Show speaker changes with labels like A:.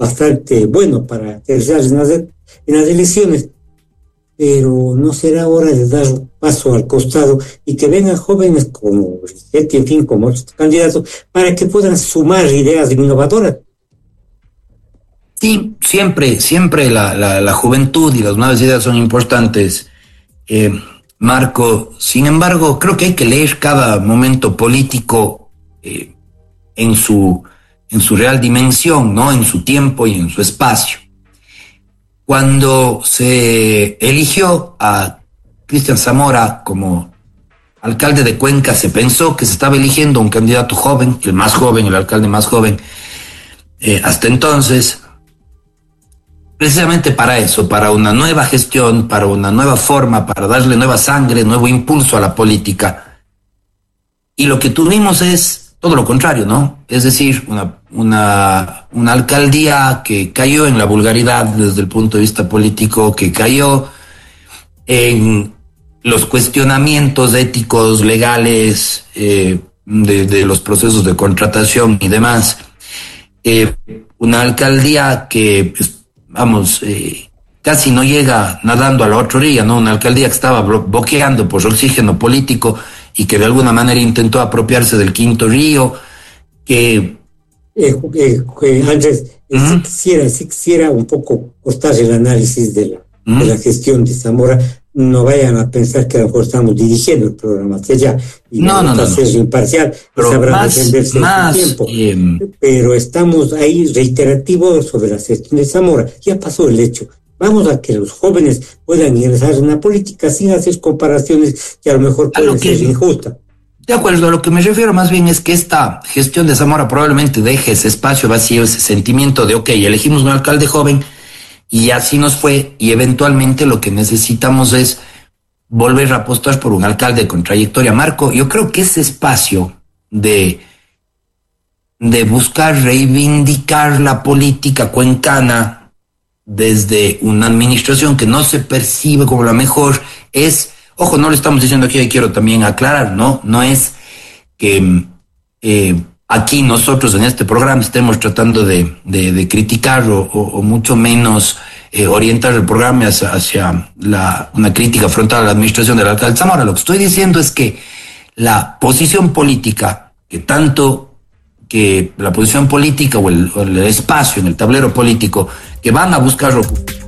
A: bastante bueno para aterrizar en las elecciones, pero no será hora de dar un paso al costado y que vengan jóvenes como Riquetti, en fin, como otros candidatos, para que puedan sumar ideas innovadoras.
B: Sí, siempre la juventud y las nuevas ideas son importantes, Marco. Sin embargo, creo que hay que leer cada momento político en su real dimensión, ¿no? En su tiempo y en su espacio. Cuando se eligió a Cristian Zamora como alcalde de Cuenca, se pensó que se estaba eligiendo un candidato joven, el alcalde más joven hasta entonces, precisamente para eso, para una nueva gestión, para una nueva forma, para darle nueva sangre, nuevo impulso a la política. Y lo que tuvimos es todo lo contrario, ¿no? Es decir, una alcaldía que cayó en la vulgaridad desde el punto de vista político, que cayó en los cuestionamientos éticos, legales, de los procesos de contratación y demás. Una alcaldía que, casi no llega nadando a la otra orilla, ¿no? Una alcaldía que estaba boqueando por oxígeno político y que de alguna manera intentó apropiarse del quinto río, que...
A: Andrés, si quisiera un poco cortar el análisis de la gestión de Zamora. No vayan a pensar que a lo mejor estamos dirigiendo el programa hacia allá. Y no. Ser imparcial, sabrá defenderse en su tiempo. Pero estamos ahí reiterativos sobre la gestión de Zamora. Ya pasó el hecho. Vamos a que los jóvenes puedan ingresar en la política sin hacer comparaciones que a lo mejor pueden ser injustas.
B: De acuerdo, a lo que me refiero más bien es que esta gestión de Zamora probablemente deje ese espacio vacío, ese sentimiento de, elegimos un alcalde joven y así nos fue, y eventualmente lo que necesitamos es volver a apostar por un alcalde con trayectoria. Marco, yo creo que ese espacio de buscar reivindicar la política cuencana desde una administración que no se percibe como la mejor es... Ojo, no lo estamos diciendo aquí, quiero también aclarar, ¿no? No es que aquí nosotros en este programa estemos tratando de criticar o mucho menos orientar el programa hacia una crítica frontal a la administración del alcalde Zamora. Lo que estoy diciendo es que la posición política, que la posición política o el espacio en el tablero político que van a buscar ocupar